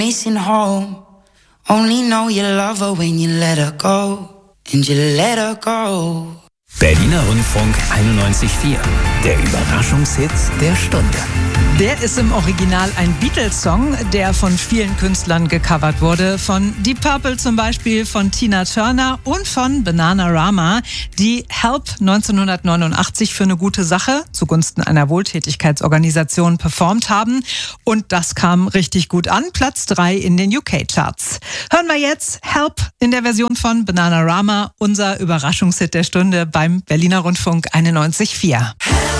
Missing home. Only know you love her when you let her go. And you let her go. Berliner Rundfunk 91,4. Der Überraschungshit der Stunde. Der ist im Original ein Beatles-Song, der von vielen Künstlern gecovert wurde. Von Deep Purple zum Beispiel, von Tina Turner und von Bananarama, die Help 1989 für eine gute Sache zugunsten einer Wohltätigkeitsorganisation performt haben. Und das kam richtig gut an. Platz 3 in den UK-Charts. Hören wir jetzt Help in der Version von Bananarama, unser Überraschungshit der Stunde beim Berliner Rundfunk 91,4.